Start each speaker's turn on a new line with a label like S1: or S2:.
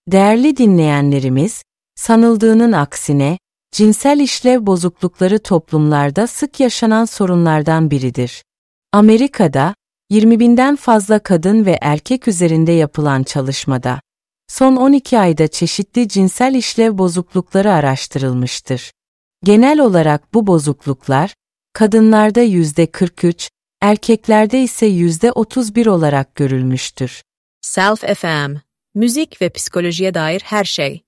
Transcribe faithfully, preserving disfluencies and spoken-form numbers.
S1: Değerli dinleyenlerimiz, sanıldığının aksine, cinsel işlev bozuklukları toplumlarda sık yaşanan sorunlardan biridir. Amerika'da, yirmi binden fazla kadın ve erkek üzerinde yapılan çalışmada, son on iki ayda çeşitli cinsel işlev bozuklukları araştırılmıştır. Genel olarak bu bozukluklar, kadınlarda yüzde kırk üç, erkeklerde ise yüzde otuz bir olarak görülmüştür.
S2: Self F M, müzik ve psikolojiye dair her şey.